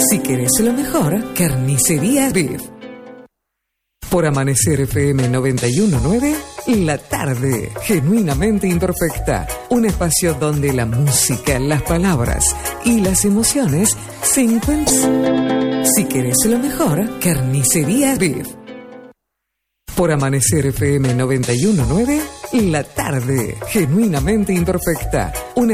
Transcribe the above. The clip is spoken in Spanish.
Si querés lo mejor, Carnicería Beef. Por Amanecer FM 91.9, La Tarde, genuinamente imperfecta. Un espacio donde la música, las palabras y las emociones se encuentran. Si querés lo mejor, Carnicería Beef. Por Amanecer FM 91.9, La Tarde, genuinamente imperfecta. Un